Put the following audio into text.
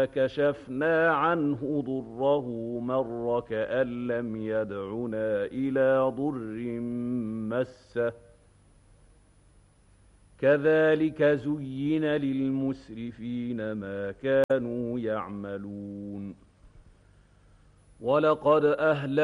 فكشفنا عنه ضره مر كأن لم يدعنا إلى ضر مسه كذلك زين للمسرفين ما كانوا يعملون ولقد